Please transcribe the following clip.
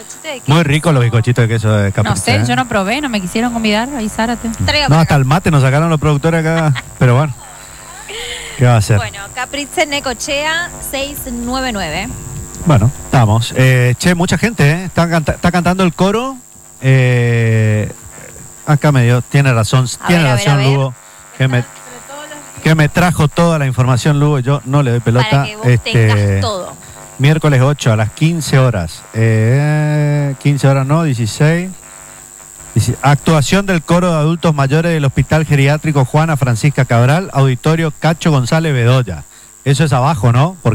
Muy ricos los bizcochitos de queso de Caprice. No sé, yo no probé, no me quisieron convidar. Ahí Zárate. No, hasta el mate nos sacaron los productores acá. Pero bueno, ¿qué va a hacer? Bueno, Caprice Necochea 699. Bueno, estamos. Che, mucha gente, ¿eh? Está cantando el coro. Acá me dio, tiene razón, Lugo, que me trajo toda la información, Lugo, y yo no le doy pelota. Para que vos tengas todo. Miércoles 8 a las 15 horas. 15 horas no, 16. Actuación del coro de adultos mayores del Hospital Geriátrico Juana Francisca Cabral, Auditorio Cacho González Bedoya. Eso es abajo, ¿no? Porque